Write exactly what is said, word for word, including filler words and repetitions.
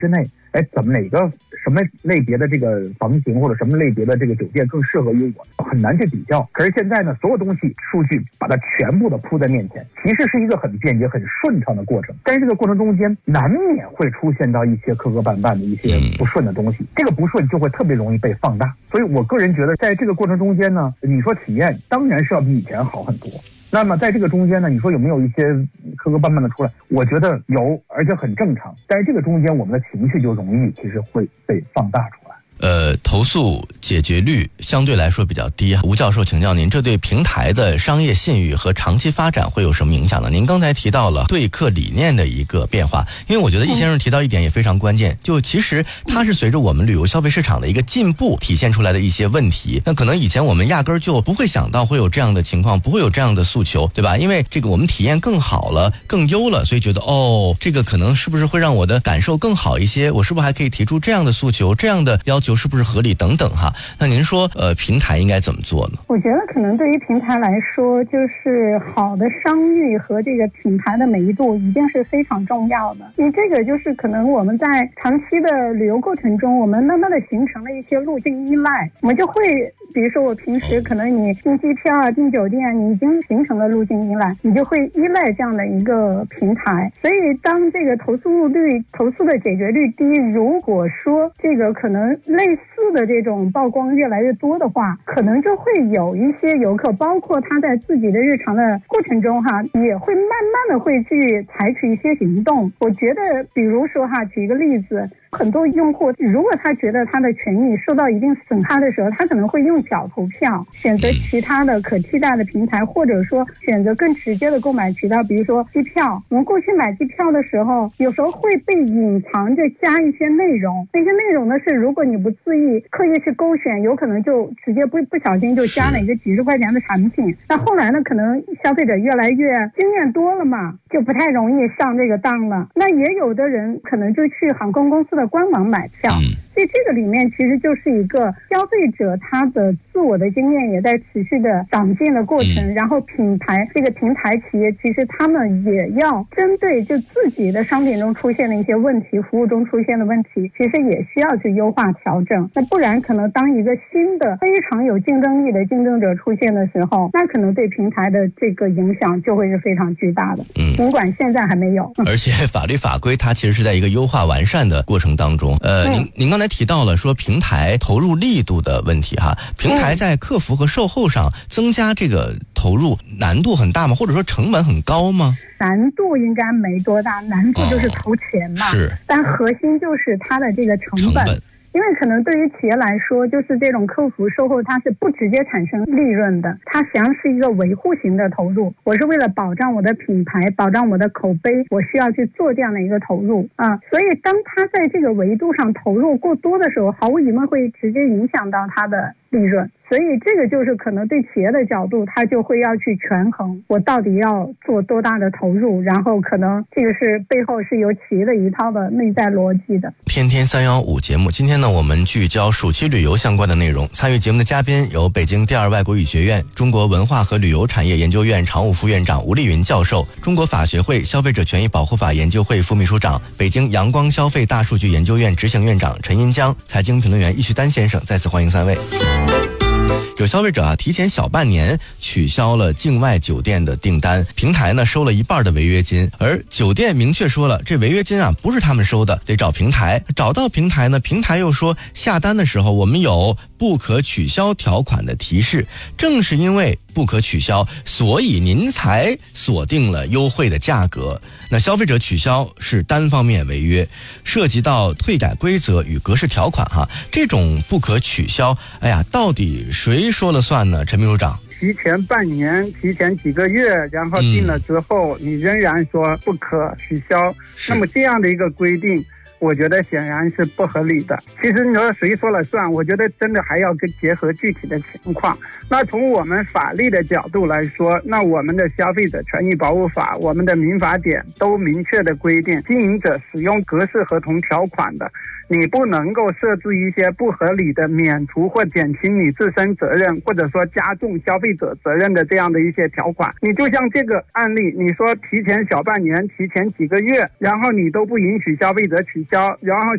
之内，哎，怎么哪个什么类别的这个房型或者什么类别的这个酒店更适合于我，很难去比较。可是现在呢，所有东西数据把它全部的铺在面前，其实是一个很便捷很顺畅的过程，但是这个过程中间难免会出现到一些磕磕绊绊的一些不顺的东西，这个不顺就会特别容易被放大。所以我个人觉得在这个过程中间呢，你说体验当然是要比以前好很多，那么在这个中间呢，你说有没有一些磕磕绊绊的出来？我觉得有，而且很正常。但是这个中间我们的情绪就容易其实会被放大出来。 呃，投诉解决率相对来说比较低。吴教授，请教您，这对平台的商业信誉和长期发展会有什么影响呢？您刚才提到了对客理念的一个变化，因为我觉得易先生提到一点也非常关键，就其实它是随着我们旅游消费市场的一个进步体现出来的一些问题。那可能以前我们压根儿就不会想到会有这样的情况，不会有这样的诉求，对吧？因为这个我们体验更好了，更优了，所以觉得哦，这个可能是不是会让我的感受更好一些？我是不是还可以提出这样的诉求，这样的要求是不是合理等等哈？那您说呃平台应该怎么做呢？ 我觉得可能对于平台来说，就是好的商誉和这个品牌的美誉度一定是非常重要的。因为这个就是可能我们在长期的旅游过程中，我们慢慢的形成了一些路径依赖，我们就会比如说我平时可能你订机票啊订酒店，你已经形成了路径依赖，你就会依赖这样的一个平台。所以当这个投诉率投诉的解决率低，如果说这个可能类似的这种曝光越来越多的话，可能就会有一些游客，包括他在自己的日常的过程中哈，也会慢慢的会去采取一些行动。我觉得比如说哈，举一个例子，很多用户如果他觉得他的权益受到一定损害的时候，他可能会用脚投票，选择其他的可替代的平台，或者说选择更直接的购买渠道，比如说机票。我们过去买机票的时候，有时候会被隐藏着加一些内容，那些内容呢是如果你不自意刻意去勾选，有可能就直接不不小心就加了一个几十块钱的产品。那后来呢，可能消费者越来越经验多了嘛，就不太容易上这个当了。那也有的人可能就去航空公司的官网买票。嗯，所以这个里面其实就是一个消费者他的自我的经验也在持续的长进的过程，嗯、然后品牌这个平台企业其实他们也要针对就自己的商品中出现的一些问题，服务中出现的问题，其实也需要去优化调整。那不然可能当一个新的非常有竞争力的竞争者出现的时候，那可能对平台的这个影响就会是非常巨大的。嗯，尽管现在还没有。 而且法律法规它其实是在一个优化完善的过程当中。呃，嗯、您您刚才提到了说平台投入力度的问题哈，平台在客服和售后上增加这个投入难度很大吗？或者说成本很高吗？ 难度应该没多大，难度就是投钱嘛。哦、是，但核心就是它的这个成本。成本因为可能对于企业来说，就是这种客服售后它是不直接产生利润的，它实际上是一个维护型的投入。我是为了保障我的品牌，保障我的口碑，我需要去做这样的一个投入啊。所以当它在这个维度上投入过多的时候，毫无疑问会直接影响到它的利润。所以这个就是可能对企业的角度，它就会要去权衡我到底要做多大的投入，然后可能这个是背后是有企业的一套的内在逻辑的。 天天三幺五节目，今天呢我们聚焦暑期旅游相关的内容。参与节目的嘉宾有北京第二外国语学院中国文化和旅游产业研究院常务副院长吴丽云教授，中国法学会消费者权益保护法研究会副秘书长，北京阳光消费大数据研究院执行院长陈银江，财经评论员易旭丹先生。再次欢迎三位。有消费者啊提前小半年取消了境外酒店的订单，平台呢收了一半的违约金，而酒店明确说了这违约金啊不是他们收的，得找平台。找到平台呢，平台又说下单的时候我们有不可取消条款的提示，正是因为不可取消，所以您才锁定了优惠的价格。那消费者取消是单方面违约，涉及到退改规则与格式条款哈，这种不可取消，哎呀，到底谁说了算呢？陈秘书长。 提前半年，提前几个月，然后定了之后，嗯、你仍然说不可取消，那么这样的一个规定，我觉得显然是不合理的。其实你说谁说了算，我觉得真的还要跟结合具体的情况。那从我们法律的角度来说，那我们的消费者权益保护法，我们的民法典都明确的规定，经营者使用格式合同条款的，你不能够设置一些不合理的免除或减轻你自身责任，或者说加重消费者责任的这样的一些条款。你就像这个案例，你说提前小半年，提前几个月，然后你都不允许消费者取消，然后